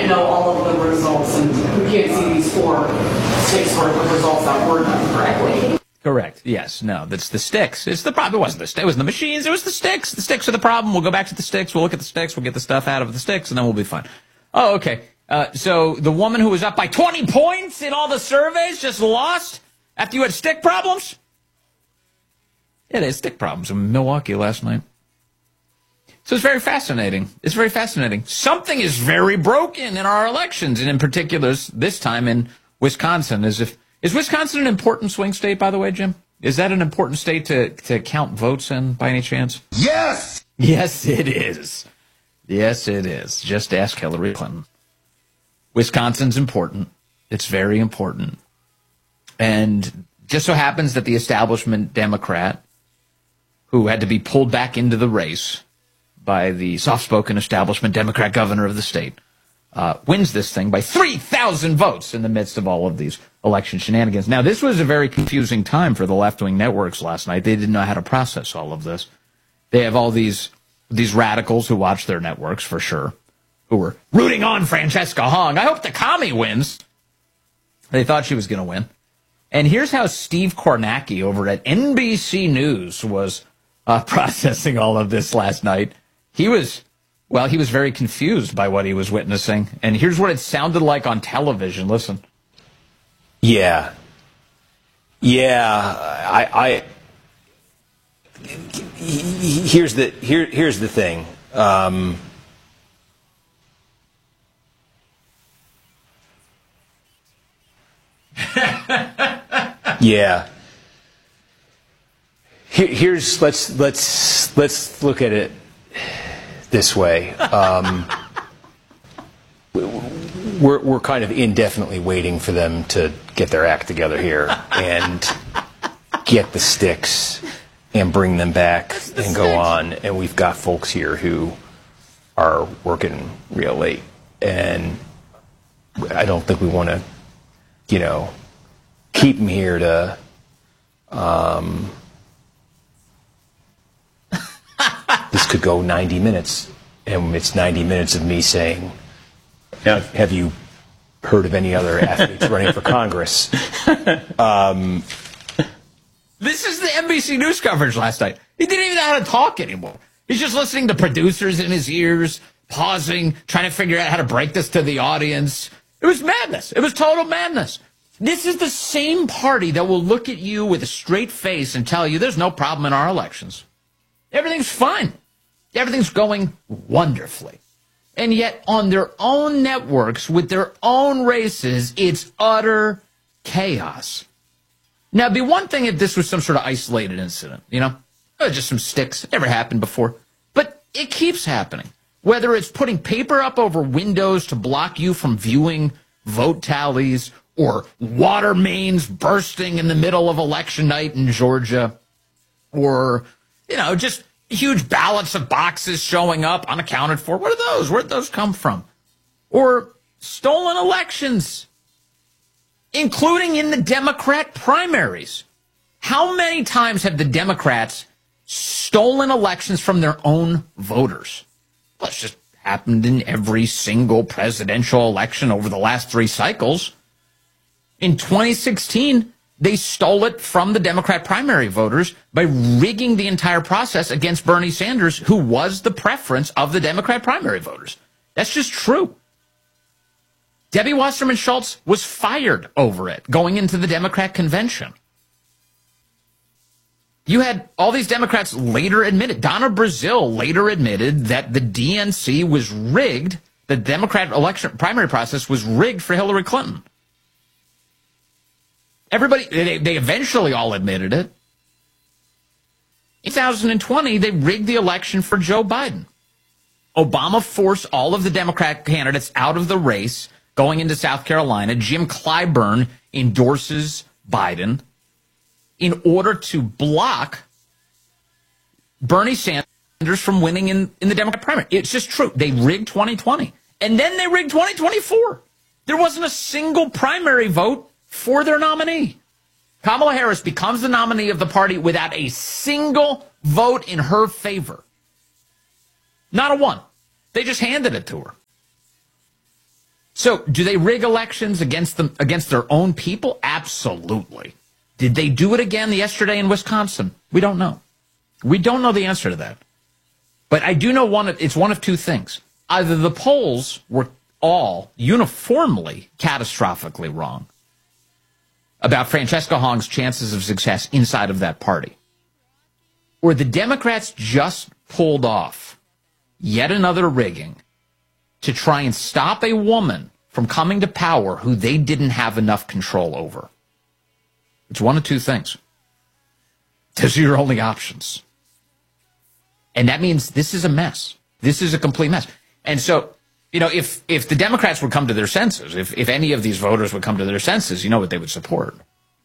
can't know all of the results, and we can't see these 4 states with results that were done correctly. Correct. Yes. No, that's the sticks. It's the problem. It wasn't the sticks. It wasn't the machines. It was the sticks. The sticks are the problem. We'll go back to the sticks. We'll look at the sticks. We'll get the stuff out of the sticks, and then we'll be fine. Oh, okay. So the woman who was up by 20 points in all the surveys just lost after you had stick problems? Yeah, they had stick problems in Milwaukee last night. So it's very fascinating. It's very fascinating. Something is very broken in our elections, and in particular, this time in Wisconsin. Is Wisconsin an important swing state, by the way, Jim? Is that an important state to count votes in, by any chance? Yes! Yes, it is. Yes, it is. Just ask Hillary Clinton. Wisconsin's important. It's very important. And just so happens that the establishment Democrat, who had to be pulled back into the race by the soft-spoken establishment Democrat governor of the state, wins this thing by 3,000 votes in the midst of all of these election shenanigans. Now, this was a very confusing time for the left-wing networks last night. They didn't know how to process all of this. They have all these radicals who watch their networks, for sure, who were rooting on Francesca Hong. I hope the commie wins. They thought she was going to win. And here's how Steve Kornacki over at NBC News was processing all of this last night. He was very confused by what he was witnessing. And here's what it sounded like on television. Listen. Yeah. Here's the thing. Yeah. Let's look at it this way. We're kind of indefinitely waiting for them to get their act together here and get the sticks and bring them back and go on. And we've got folks here who are working real late. And I don't think we want to, keep them here to this could go 90 minutes. And it's 90 minutes of me saying, have you heard of any other athletes running for Congress? This is the NBC News coverage last night. He didn't even know how to talk anymore. He's just listening to producers in his ears, pausing, trying to figure out how to break this to the audience. It was madness. It was total madness. This is the same party that will look at you with a straight face and tell you there's no problem in our elections. Everything's fine. Everything's going wonderfully. And yet on their own networks, with their own races, it's utter chaos. Now, it'd be one thing if this was some sort of isolated incident, just some sticks. It never happened before. But it keeps happening. Whether it's putting paper up over windows to block you from viewing vote tallies, or water mains bursting in the middle of election night in Georgia, or, just huge ballots of boxes showing up unaccounted for. What are those? Where'd those come from? Or stolen elections, including in the Democrat primaries. How many times have the Democrats stolen elections from their own voters? Well, it's just happened in every single presidential election over the last 3 cycles. In 2016, they stole it from the Democrat primary voters by rigging the entire process against Bernie Sanders, who was the preference of the Democrat primary voters. That's just true. Debbie Wasserman Schultz was fired over it going into the Democrat convention. You had all these Democrats later admitted, Donna Brazile later admitted that the DNC was rigged, the Democrat election primary process was rigged for Hillary Clinton. Everybody, they eventually all admitted it. In 2020, they rigged the election for Joe Biden. Obama forced all of the Democrat candidates out of the race going into South Carolina. Jim Clyburn endorses Biden in order to block Bernie Sanders from winning in the Democrat primary. It's just true. They rigged 2020. And then they rigged 2024. There wasn't a single primary vote for their nominee. Kamala Harris becomes the nominee of the party without a single vote in her favor. Not a one. They just handed it to her. So, do they rig elections against their own people? Absolutely. Did they do it again yesterday in Wisconsin? We don't know. We don't know the answer to that. But I do know it's one of two things. Either the polls were all uniformly catastrophically wrong about Francesca Hong's chances of success inside of that party, or the Democrats just pulled off yet another rigging to try and stop a woman from coming to power who they didn't have enough control over. It's one of two things. Those are your only options. And that means this is a mess. This is a complete mess. And so, if the Democrats would come to their senses, if any of these voters would come to their senses, you know what they would support.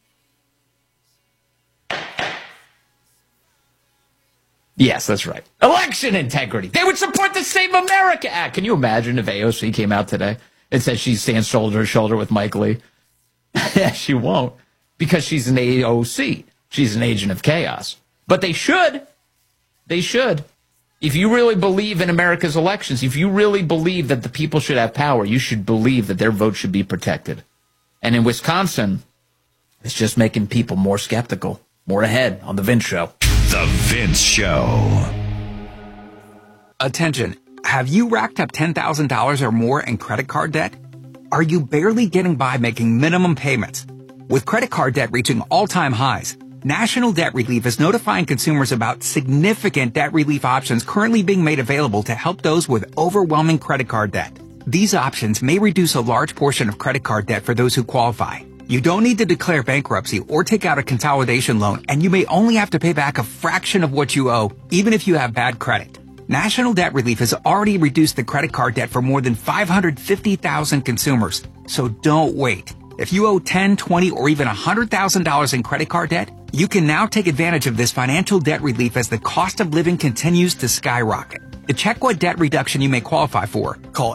Yes, that's right. Election integrity. They would support the Save America Act. Can you imagine if AOC came out today and said she stands shoulder to shoulder with Mike Lee? She won't, because she's an AOC. She's an agent of chaos. But they should. They should. If you really believe in America's elections, if you really believe that the people should have power, you should believe that their vote should be protected. And in Wisconsin, it's just making people more skeptical. More ahead on The Vince Show. The Vince Show. Attention. Have you racked up $10,000 or more in credit card debt? Are you barely getting by making minimum payments? With credit card debt reaching all-time highs, National Debt Relief is notifying consumers about significant debt relief options currently being made available to help those with overwhelming credit card debt. These options may reduce a large portion of credit card debt for those who qualify. You don't need to declare bankruptcy or take out a consolidation loan, and you may only have to pay back a fraction of what you owe, even if you have bad credit. National Debt Relief has already reduced the credit card debt for more than 550,000 consumers, so don't wait. If you owe $10, $20, or even $100,000 in credit card debt, you can now take advantage of this financial debt relief as the cost of living continues to skyrocket. To check what debt reduction you may qualify for, call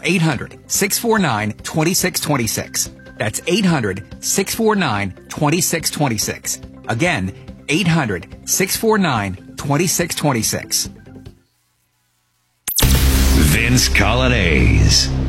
800-649-2626. That's 800-649-2626. Again, 800-649-2626. Vince Coglianese.